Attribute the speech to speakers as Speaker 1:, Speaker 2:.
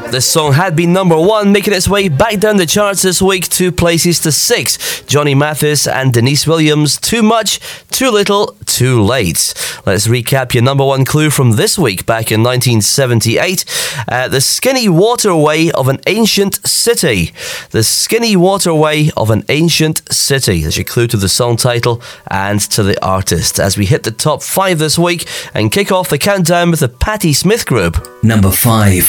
Speaker 1: This song had been number 1, making its way back down the charts this week 2 places to 6. Johnny Mathis and Denise Williams, Too Much, Too Little, Too Late. Let's recap your number 1 clue from this week back in 1978. The skinny waterway of an ancient city. The skinny waterway of an ancient city. There's your clue to the song title and to the artist. As we hit the top 5 this week and kick off the countdown with the Patti Smith Group.
Speaker 2: Number 5.